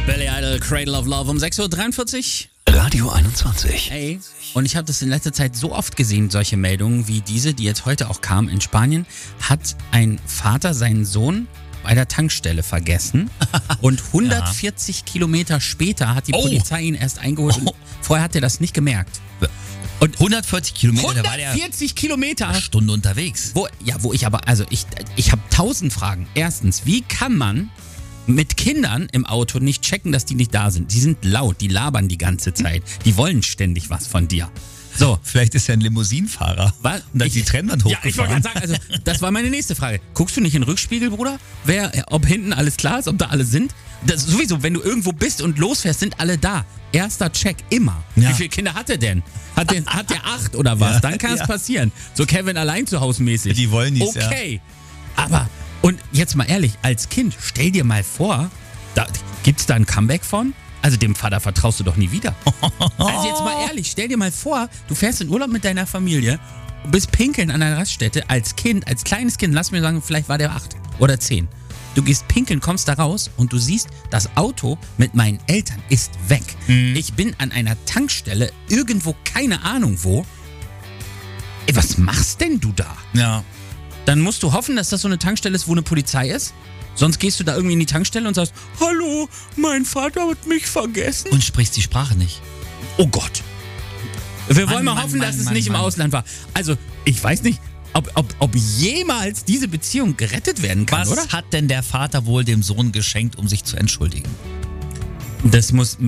Billy Idol, Cradle of Love um 6.43 Uhr. Radio 21. Hey, und ich habe das in letzter Zeit so oft gesehen, solche Meldungen wie diese, die jetzt heute auch kam. In Spanien hat ein Vater seinen Sohn bei der Tankstelle vergessen und 140 Kilometer später hat die Polizei ihn erst eingeholt und vorher hat er das nicht gemerkt. Und 140 Kilometer, da war der 140 Kilometer. eine Stunde unterwegs. Wo ich habe 1000 Fragen. Erstens, wie kann man mit Kindern im Auto nicht checken, dass die nicht da sind? Die sind laut, die labern die ganze Zeit. Die wollen ständig was von dir. So. Vielleicht ist er ein Limousinenfahrer. Was? Und dann ist die Trennwand Ja, ich wollte hochgefahren. gerade sagen, also das war meine nächste Frage. Guckst du nicht in den Rückspiegel, Bruder? Ob hinten alles klar ist, ob da alle sind? Das sowieso, wenn du irgendwo bist und losfährst, sind alle da. Erster Check immer. Ja. Wie viele Kinder hat er denn? Hat der 8 oder was? Ja, Dann kann es ja. passieren. So Kevin allein zu Hause mäßig. Die wollen dies, ja. Okay. Aber, und jetzt mal ehrlich, als Kind, stell dir mal vor, gibt's da ein Comeback von? Also dem Vater vertraust du doch nie wieder. Also jetzt mal ehrlich, stell dir mal vor, du fährst in Urlaub mit deiner Familie, bist pinkeln an einer Raststätte als Kind, als kleines Kind, lass mir sagen, vielleicht war der 8 oder 10. Du gehst pinkeln, kommst da raus und du siehst, das Auto mit meinen Eltern ist weg. Ich bin an einer Tankstelle, irgendwo, keine Ahnung wo. Ey, was machst denn du da? Ja. Dann musst du hoffen, dass das so eine Tankstelle ist, wo eine Polizei ist. Sonst gehst du da irgendwie in die Tankstelle und sagst, hallo, mein Vater hat mich vergessen. Und sprichst die Sprache nicht. Oh Gott. Wir wollen mal Mann, hoffen, dass Mann, es Mann, nicht im Mann. Ausland war. Also, ich weiß nicht, ob jemals diese Beziehung gerettet werden kann, Was oder? hat denn der Vater wohl dem Sohn geschenkt, um sich zu entschuldigen? Das muss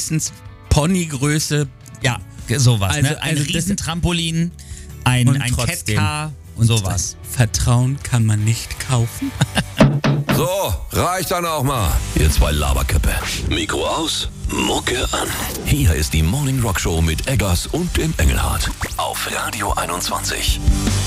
mindestens Ponygröße. Sowas, Also- ne? Ein also das- Riesentrampolin, ein Und Cat trotzdem. Car und sowas. Vertrauen kann man nicht kaufen. So, reicht dann auch mal. Ihr zwei Laberköppe. Mikro aus, Mucke an. Hier ist die Morning Rock Show mit Eggers und dem Engelhardt. Auf Radio 21.